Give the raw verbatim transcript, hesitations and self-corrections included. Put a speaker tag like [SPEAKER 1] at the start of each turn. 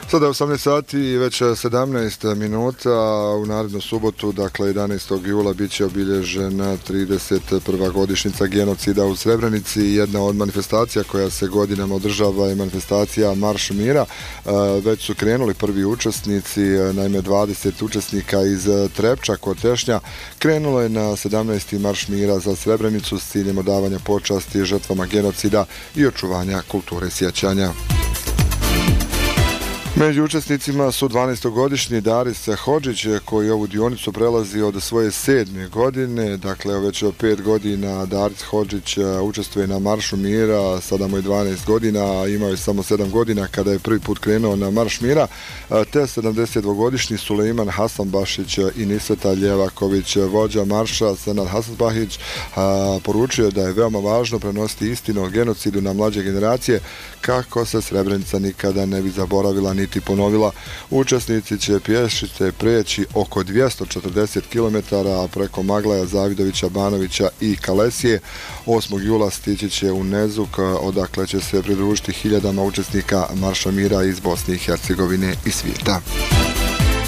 [SPEAKER 1] Sada je osamnaest sati i već sedamnaest minuta, u narednu subotu, dakle jedanaestog jula, bit će obilježena trideset prva godišnjica genocida u Srebrenici. Jedna od manifestacija koja se godinama održava je manifestacija Marš mira. Već su krenuli prvi učesnici, naime dvadeset učesnika iz Trepča kod Tešnja krenulo je na sedamnaesti Marš mira za Srebrenicu s ciljem odavanja počasti žrtvama genocida i očuvanja kulture sjećanja. Među učesnicima su dvanaestogodišnji Daris Hodžić, koji ovu dionicu prelazi od svoje sedme godine. Dakle, već pet godina Daris Hodžić učestvuje na Maršu mira, sada mu je dvanaest godina, imao je samo sedam godina kada je prvi put krenuo na Marš mira, te sedamdesetdvogodišnji Sulejman Hasanbašić i Nisveta Ljevaković. Vođa marša Senad Hasanbahić poručio je da je veoma važno prenositi istinu o genocidu na mlađe generacije kako se Srebrenica nikada ne bi zaboravila niti ponovila. Učesnici će pješice preći oko dvjesto četrdeset kilometara preko Maglaja, Zavidovića, Banovića i Kalesije. osmog jula stići će u Nezuk, odakle će se pridružiti hiljadama učesnika Marša mira iz Bosne i Hercegovine i svijeta.